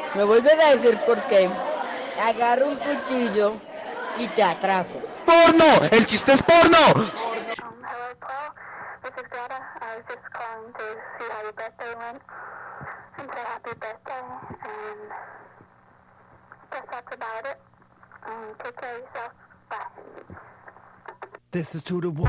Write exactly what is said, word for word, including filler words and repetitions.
Me vuelves a decir por qué. Agarro un cuchillo y te atraco. ¡Porno! ¡El chiste es porno! Um, hello, Paul. This is Greta. I was just calling to see how your birthday went and say happy birthday. And guess that's about it. Um, take care of yourself. Bye. This is to the one.